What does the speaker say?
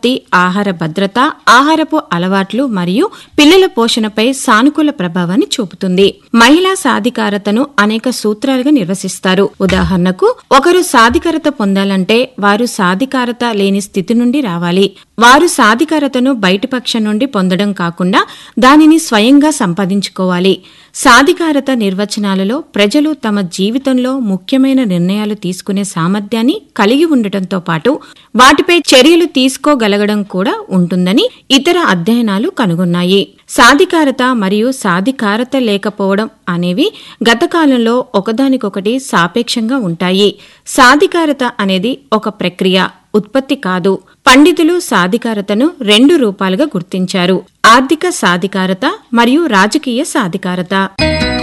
ప్రాప్తి, ఆహార భద్రత, ఆహారపు అలవాట్లు మరియు పిల్లల పోషణపై సానుకూల ప్రభావాన్ని చూపుతుంది. మహిళా సాధికారతను అనేక సూత్రాలుగా నిర్వచిస్తారు. ఉదాహరణకు, ఒకరు సాధికారత పొందాలంటే వారు సాధికారత లేని స్థితి నుండి రావాలి. వారు సాధికారతను బయటిపక్షం నుండి పొందడం కాకుండా దానిని స్వయంగా సంపాదించుకోవాలి. సాధికారత నిర్వచనాలలో ప్రజలు తమ జీవితంలో ముఖ్యమైన నిర్ణయాలు తీసుకునే సామర్థ్యాన్ని కలిగి ఉండటంతో పాటు వాటిపై చర్యలు తీసుకోగలగడం కూడా ఉంటుందని ఇతర అధ్యయనాలు కనుగొన్నాయి. సాధికారత మరియు సాధికారత లేకపోవడం అనేవి గతకాలంలో ఒకదానికొకటి సాపేక్షంగా ఉంటాయి. సాధికారత అనేది ఒక ప్రక్రియ, ఉత్పత్తి కాదు. పండితులు సాధికారతను 2 రూపాలుగా గుర్తించారు: ఆర్థిక సాధికారత మరియు రాజకీయ సాధికారత.